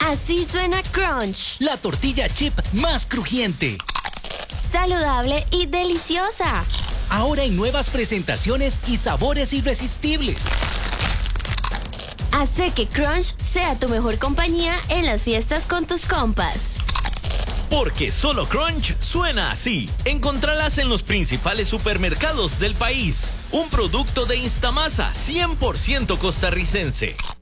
Así suena Crunch. La tortilla chip más crujiente. Saludable y deliciosa. Ahora en nuevas presentaciones y sabores irresistibles. Hace que Crunch sea tu mejor compañía en las fiestas con tus compas. Porque solo Crunch suena así. Encontralas en los principales supermercados del país. Un producto de Instamasa 100% costarricense.